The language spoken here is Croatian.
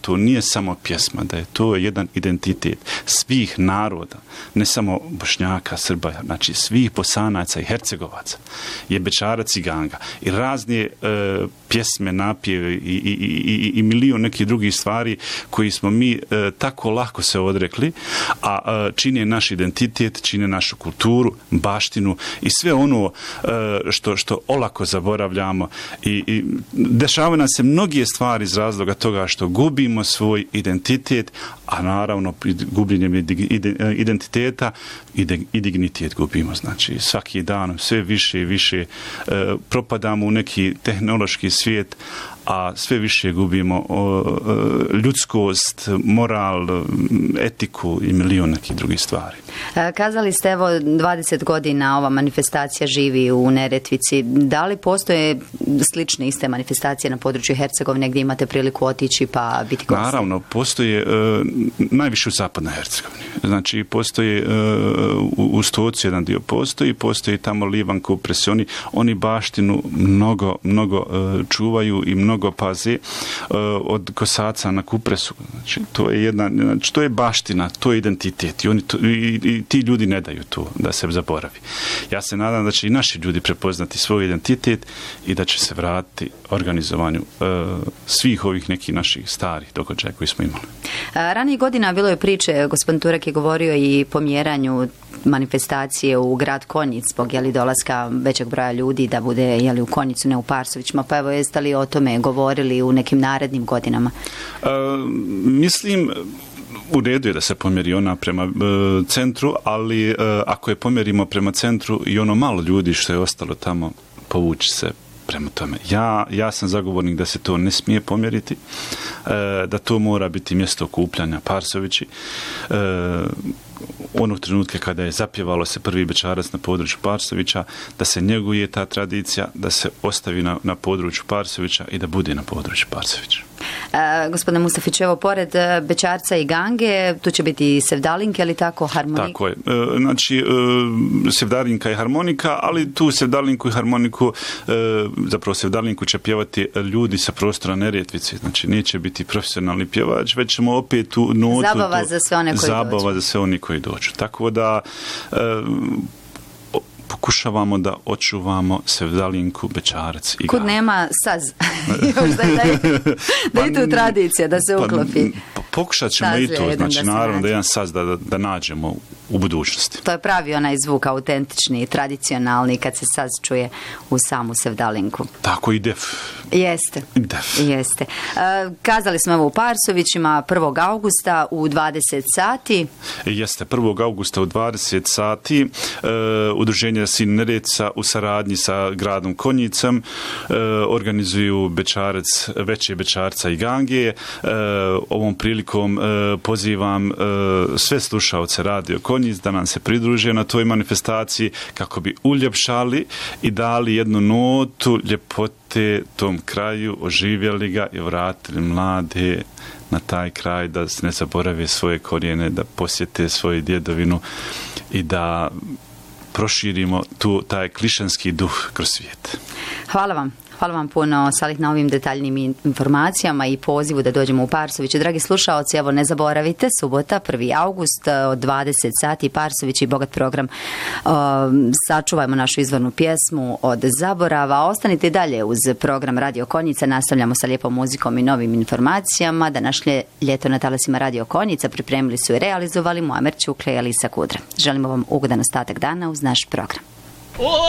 to nije samo pjesma, da je to jedan identitet svih naroda, ne samo Bošnjaka, Srba, znači svih Bosanaca i Hercegovaca, je Bećarac i Ganga. I razne pjesme, napjeve i milion nekih drugih stvari koji smo mi tako lako se odrekli, a čine naš identitet, čine našu kulturu, baštinu i sve ono što olako zaboravljamo i dešavaju nam se mnoge stvari iz razloga toga što gubimo svoj identitet, a naravno gubljenjem identiteta i dignitet gubimo. Znači svaki dan sve više i više propadamo u neki tehnološki svijet, a sve više gubimo ljudskost, moral, etiku i milion nekih drugih stvari. Kazali ste, evo, 20 godina ova manifestacija živi u Neretvici. Da li postoje slične iste manifestacije na području Hercegovine gdje imate priliku otići pa biti gosti? Naravno, postoje najviše u zapadnoj Hercegovini. Znači, postoje u Stocu jedan dio postoji tamo Livanko u Presioni. Oni baštinu mnogo čuvaju i mnogo paze od Kosaca na Kupresu. Znači, to je baština, to je identitet. I ti ljudi ne daju to da se zaboravi. Ja se nadam da će i naši ljudi prepoznati svoj identitet i da će se vratiti organizovanju svih ovih nekih naših starih događaja koji smo imali. Ranijih godina bilo je priče, gospodin Turek je govorio i pomjeranju manifestacije u grad Konjic zbog dolaska većeg broja ljudi da bude u Konjicu, ne u Parsovićima. Pa evo, jeste li o tome govorili u nekim narednim godinama? Mislim, u redu je da se pomjeri ona prema centru, ali ako je pomjerimo prema centru i ono malo ljudi što je ostalo tamo, povući se prema tome. Ja sam zagovornik da se to ne smije pomjeriti, da to mora biti mjesto okupljanja Parsovići. Onog trenutka kada je zapjevalo se prvi Bećarac na području Parsovića, da se njeguje ta tradicija, da se ostavi na području Parsovića i da bude na području Parsovića. Gospodine Mustafić, evo, pored Bećarca i Gange, tu će biti Sevdalinke, ali tako, harmonika? Tako je. Znači, Sevdalinka i harmonika, ali tu Sevdalinku i harmoniku, zapravo Sevdalinku će pjevati ljudi sa prostora Neretvice. Znači, neće biti profesionalni pjevač, već ćemo opet tu notu... Zabava za sve one koji dođu. Zabava za sve oni koji dođu. Tako da... pokušavamo da očuvamo Sevdalinku, Bećarac i Gangu. Kud nema saz. Da je tu tradicija, da se uklopi. Pokušat ćemo i to, znači naravno da jedan saz da nađemo u budućnosti. To je pravi onaj zvuk autentični, tradicionalni, kad se saz čuje u samu Sevdalinku. Tako i def. Jeste. Jeste. Kazali smo evo u Parsovićima 1. augusta u 20 sati. Jeste, 1. augusta u 20 sati Udruženje Sin Neretvica u saradnji sa gradom Konjicom organizuju veće Bećarca i Gange. Ovom prilikom pozivam sve slušaoce Radio Konjic da nam se pridruže na toj manifestaciji kako bi uljepšali i dali jednu notu ljepote tom kraju, oživjeli ga i vratili mlade na taj kraj, da ne zaborave svoje korijene, da posjete svoju djedovinu i da proširimo taj klišanski duh kroz svijet. Hvala vam. Hvala vam puno, Salih, na ovim detaljnim informacijama i pozivu da dođemo u Parsović. Dragi slušaoci, evo ne zaboravite, subota, 1. august od 20 sati, Parsović i bogat program. Sačuvajmo našu izvornu pjesmu od zaborava. Ostanite dalje uz program Radio Konjica. Nastavljamo sa lijepom muzikom i novim informacijama. Današnje ljeto na talasima Radio Konjica pripremili su i realizovali Muamer Ćukle i Alisa Kudra. Želimo vam ugodan ostatak dana uz naš program.